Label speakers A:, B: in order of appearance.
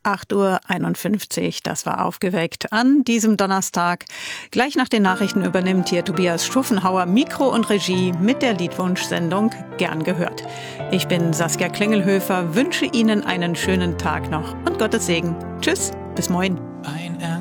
A: 8:51 Uhr. Das war aufgeweckt an diesem Donnerstag. Gleich nach den Nachrichten übernimmt hier Tobias Schuffenhauer Mikro und Regie mit der Liedwunschsendung Gern gehört. Ich bin Saskia Klingelhöfer, wünsche Ihnen einen schönen Tag noch und Gottes Segen. Tschüss, bis morgen.